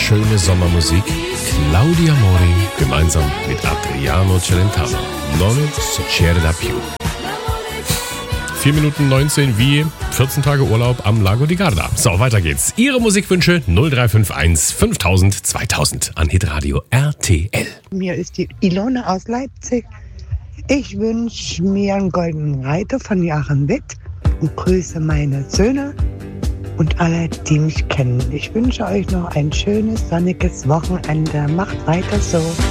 schöne Sommermusik. Claudia Mori gemeinsam mit Adriano Celentano. Non succede da più. 4 Minuten 19 wie 14 Tage Urlaub am Lago di Garda. So, weiter geht's. Ihre Musikwünsche 0351 5000 2000 an Hitradio RTL. Mir ist die Ilona aus Leipzig. Ich wünsche mir einen goldenen Reiter von Joachim Witt und grüße meine Söhne und alle, die mich kennen. Ich wünsche euch noch ein schönes, sonniges Wochenende. Macht weiter so.